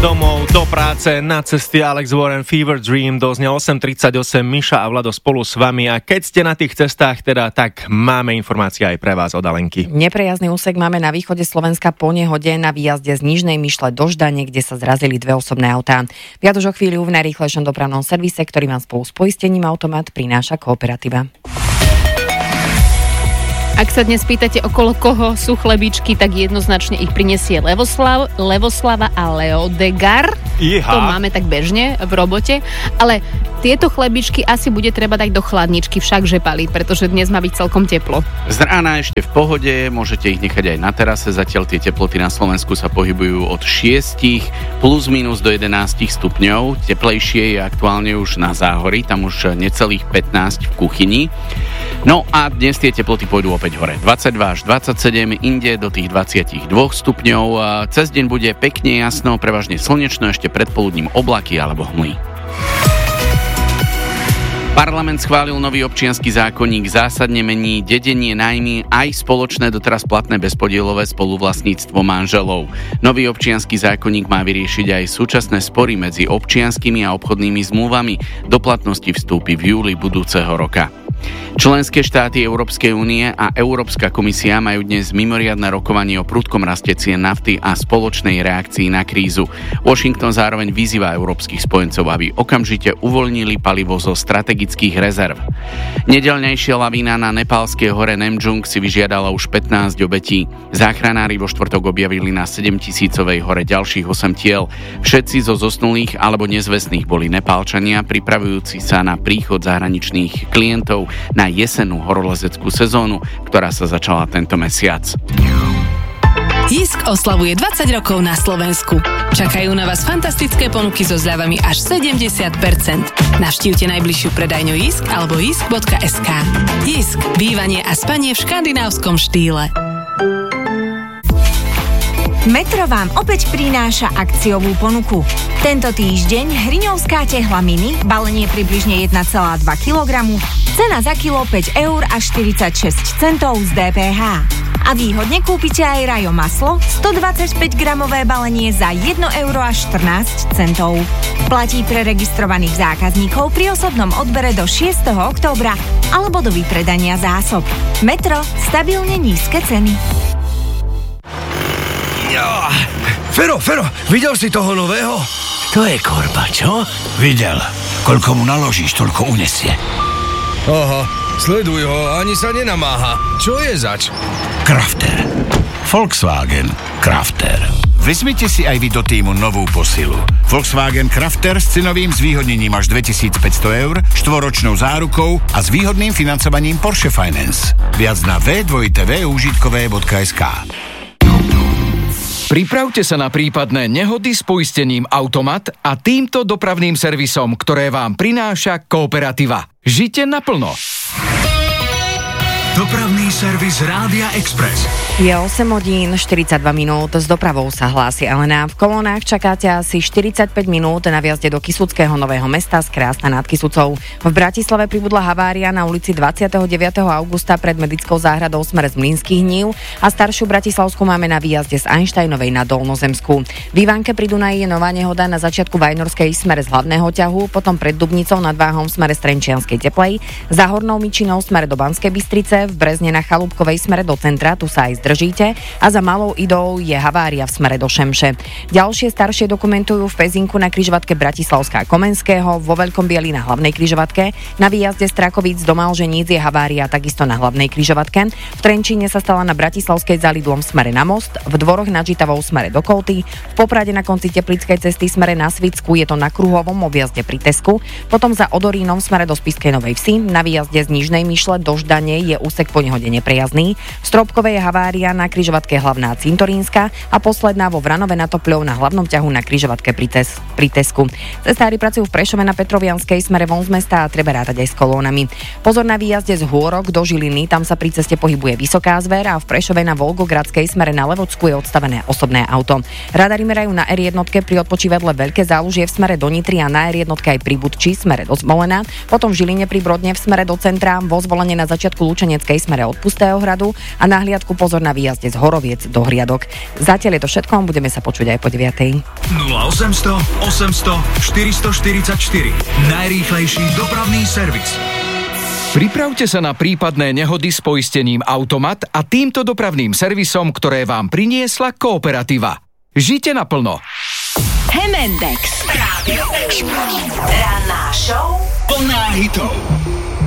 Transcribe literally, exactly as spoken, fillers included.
Domov, do práce, na ceste Alex Warren, Fever Dream, doznie osem tridsaťosem, Miša a Vlado spolu s vami a keď ste na tých cestách teda, tak máme informácie aj pre vás od Alenky. Neprejazný úsek máme na východe Slovenska po nehode na výjazde z Nižnej Myšle do Ždane, kde sa zrazili dve osobné autá. Viac už o chvíľu v najrýchlejšom dopravnom servise, ktorý vám spolu s poistením Automat prináša Kooperativa. Ak sa dnes pýtate, okolo koho sú chlebičky, tak jednoznačne ich prinesie Levoslav, Levoslava a Leo Degar. Iha. To máme tak bežne v robote, ale tieto chlebičky asi bude treba dať do chladničky, všakže palí, pretože dnes má byť celkom teplo. Z rána ešte v pohode, môžete ich nechať aj na terase, zatiaľ tie teploty na Slovensku sa pohybujú od šesť plus minus do jedenásť stupňov. Teplejšie je aktuálne už na Záhorí, tam už necelých pätnásť v kuchyni. No a dnes tie teploty pôjdu opäť hore. dvadsaťdva až dvadsaťsedem, inde do tých dvadsaťdva stupňov. Cez deň bude pekne jasno, prevažne slnečno, ešte predpoludním oblaky alebo hmly. Parlament schválil nový občiansky zákonník, zásadne mení dedenie, nájmy aj spoločné doteraz platné bezpodielové spoluvlastníctvo manželov. Nový občiansky zákonník má vyriešiť aj súčasné spory medzi občianskymi a obchodnými zmluvami. Do platnosti vstúpi v júli budúceho roka. Členské štáty Európskej únie a Európska komisia majú dnes mimoriadne rokovanie o prudkom raste cien nafty a spoločnej reakcii na krízu. Washington zároveň vyzýva európskych spojencov, aby okamžite uvoľnili palivo zo strategických rezerv. Nedeľnejšia lavína na nepálskej hore Namjung si vyžiadala už pätnásť obetí. Záchranári vo štvrtok objavili na sedemtisícovej hore ďalších osem tiel. Všetci zo zosnulých alebo nezvestných boli Nepálčania, pripravujúci sa na príchod zahraničných klientov na jesennú horolezeckú sezónu, ktorá sa začala tento mesiac. Jisk oslavuje dvadsať rokov na Slovensku. Čakajú na vás fantastické ponuky so zľavami až sedemdesiat percent. Navštívte najbližšiu predajňu Jisk alebo jisk bodka es ká. Jisk. Bývanie a spanie v škandinávskom štýle. Metro vám opäť prináša akciovú ponuku. Tento týždeň hriňovská tehla mini, balenie približne jeden celá dva kilogramu, cena za kilo päť eur a štyridsaťšesť centov z dé pé há. A výhodne kúpite aj Rajo maslo, stodvadsaťpäť gramové balenie za jeden euro a štrnásť centov. Platí pre registrovaných zákazníkov pri osobnom odbere do šiesteho októbra alebo do vypredania zásob. Metro, stabilne nízke ceny. Fero, Fero, videl si toho nového? To je korba, čo? Videl. Koľko mu naložíš, toľko unesie. Aha, sleduj ho, ani sa nenamáha. Čo je zač? Crafter. Volkswagen Crafter. Vezmite si aj vy do týmu novú posilu. Volkswagen Crafter s cenovým zvýhodnením až dvetisícpäťsto eur, štvoročnou zárukou a s výhodným financovaním Porsche Finance. Viac na w w w bodka užitkové bodka es ká. Pripravte sa na prípadné nehody s poistením Automat a týmto dopravným servisom, ktoré vám prináša Kooperativa. Žite naplno. Dopravný servis Rádia Express. Je osem hodín štyridsaťdva minút, s dopravou sa hlási Elena. V kolónach čakáte asi štyridsaťpäť minút na viazde do Kysuckého Nového Mesta z Krásna nad Kysucou. V Bratislave pribudla havária na ulici dvadsiateho deviateho augusta pred medickou záhradou smer z Mlynských Hnív a staršiu Bratislavsku máme na výjazde z Einsteinovej na Dolnozemsku. V Ivánke pri Dunaji je nová nehoda na začiatku Vajnorskej smere z hlavného ťahu, potom pred Dubnicou nad Váhom smere z Trenčianskej Teplej, za Hornou Myčinou smere do Banskej Bystrice, v Brezne na Chalúbkovej smere do centra, tu sa aj zdržíte, a za Malou Idou je havária v smere do Šemše. Ďalšie staršie dokumentujú v Pezinku na križovatke Bratislavská Komenského, vo Veľkom Bieli na hlavnej križovatke, na výjazde z Trakovíc do Malženíc je havária takisto na hlavnej križovatke, v Trenčíne sa stala na Bratislavskej za Lidlom smere na Most, v Dvoroch nad Žitavou smere do Kolty, v Poprade na konci Teplickej cesty smere na Svicku je to na Kruhovom objazde pri Tesku, potom za Odorínom smere do Spišskej Novej Vsi, na výjazde z Nižnej Myšle do Ždane je úsek po nehode neprejazný, v Stropkovej je havária na križovatke Hlavná Cintorínska a posledná vo Vranove nad Topľou na hlavnom ťahu na križovatke pri, tes, pri Tesku. Cestári pracujú v Prešove na Petrovianskej smere von z mesta a treba rátať aj s kolónami. Pozor na výjazde z Hôrok do Žiliny, tam sa pri ceste pohybuje Vysoká Zver a v Prešove na Volgogradskej smere na Levocku je odstavené osobné auto. Radari merajú na er jedna pri odpočívadle Veľké Zálužie v smere do Nitry a na er jedna aj pri Budči smere do Zmolena, potom v Žiline pri Brodne v smere do centra, vo Zvolenie na začiatku Lučenec Košeneckej smere od Pustého hradu a na hliadku pozor na výjazde z Horoviec do Hriadok. Zatiaľ je to všetko, budeme sa počuť aj po deviatej. nula osemsto osemsto štyristoštyridsaťštyri. Najrýchlejší dopravný servis. Pripravte sa na prípadné nehody s poistením Automat a týmto dopravným servisom, ktoré vám priniesla Kooperativa. Žite naplno. Hemendex. Rádio Express. Ranná show plná hitov.